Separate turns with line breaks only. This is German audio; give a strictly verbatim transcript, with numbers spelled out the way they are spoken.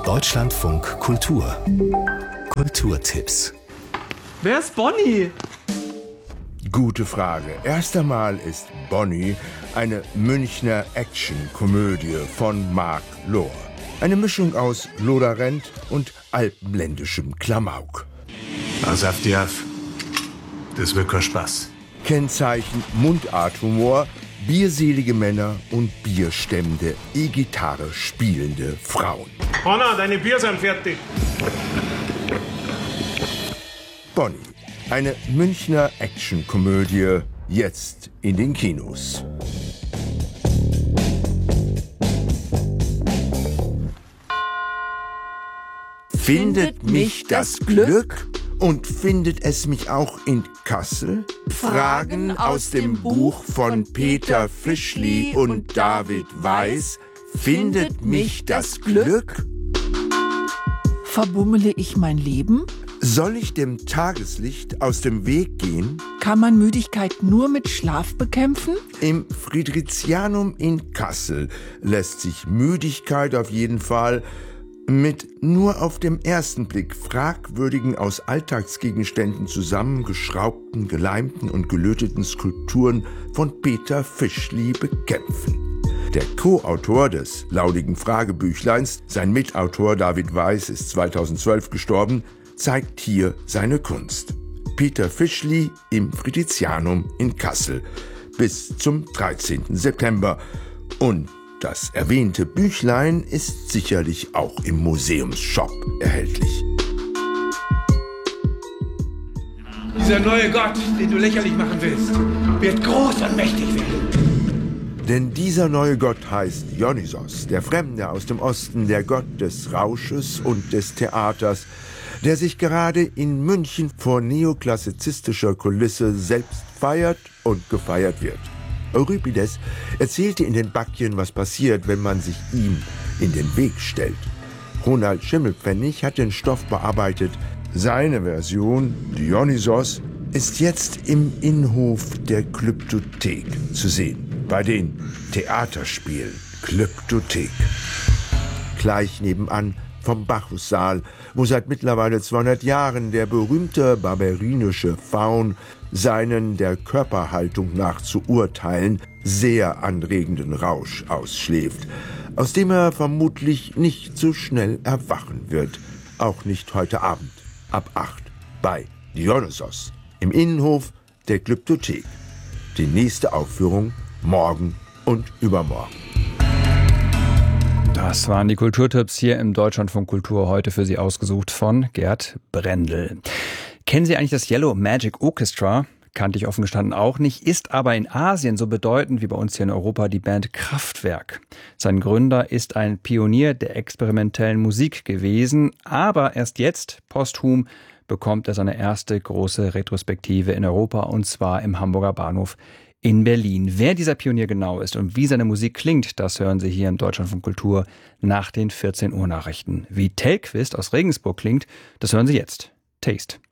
Deutschlandfunk Kultur. Kulturtipps.
Wer ist Bonnie?
Gute Frage. Erst einmal ist Bonnie eine Münchner Action-Komödie von Marc Lohr. Eine Mischung aus Lodderent und alpenländischem Klamauk.
Pass auf die auf. Das wird kein Spaß. Kennzeichen
Mundarthumor, bierselige Männer und bierstemmende, E-Gitarre spielende Frauen.
Hanna, deine Bier sind fertig.
Bonnie, eine Münchner Action-Komödie, jetzt in den Kinos. Findet mich das Glück? Und findet es mich auch in Kassel? Fragen aus dem Buch von Peter Fischli und David Weiß. Findet mich das Glück?
Verbummele ich mein Leben?
Soll ich dem Tageslicht aus dem Weg gehen?
Kann man Müdigkeit nur mit Schlaf bekämpfen?
Im Friedrichianum in Kassel lässt sich Müdigkeit auf jeden Fall mit nur auf dem ersten Blick fragwürdigen, aus Alltagsgegenständen zusammengeschraubten, geleimten und gelöteten Skulpturen von Peter Fischli bekämpfen. Der Co-Autor des laudigen Fragebüchleins, sein Mitautor David Weiß, ist zweitausendzwölf gestorben, zeigt hier seine Kunst. Peter Fischli im Friedrichianum in Kassel bis zum dreizehnten September. Und das erwähnte Büchlein ist sicherlich auch im Museumsshop erhältlich.
Dieser neue Gott, den du lächerlich machen willst, wird groß und mächtig werden.
Denn dieser neue Gott heißt Dionysos, der Fremde aus dem Osten, der Gott des Rausches und des Theaters, der sich gerade in München vor neoklassizistischer Kulisse selbst feiert und gefeiert wird. Euripides erzählte in den Backien, was passiert, wenn man sich ihm in den Weg stellt. Ronald Schimmelpfennig hat den Stoff bearbeitet. Seine Version, Dionysos, ist jetzt im Innenhof der Glyptothek zu sehen. Bei den Theaterspielen Glyptothek. Gleich nebenan vom Bacchussaal, wo seit mittlerweile zweihundert Jahren der berühmte barbarinische Faun seinen der Körperhaltung nach zu urteilen sehr anregenden Rausch ausschläft, aus dem er vermutlich nicht so schnell erwachen wird. Auch nicht heute Abend, ab acht, bei Dionysos, im Innenhof der Glyptothek. Die nächste Aufführung morgen und übermorgen.
Das waren die Kulturtipps hier im Deutschlandfunk Kultur, heute für Sie ausgesucht von Gerd Brendel. Kennen Sie eigentlich das Yellow Magic Orchestra? Kannte ich offen gestanden auch nicht, ist aber in Asien so bedeutend wie bei uns hier in Europa die Band Kraftwerk. Sein Gründer ist ein Pionier der experimentellen Musik gewesen, aber erst jetzt, posthum, bekommt er seine erste große Retrospektive in Europa, und zwar im Hamburger Bahnhof in Berlin. Wer dieser Pionier genau ist und wie seine Musik klingt, das hören Sie hier im Deutschlandfunk Kultur nach den vierzehn Uhr Nachrichten. Wie Tellqvist aus Regensburg klingt, das hören Sie jetzt. Taste.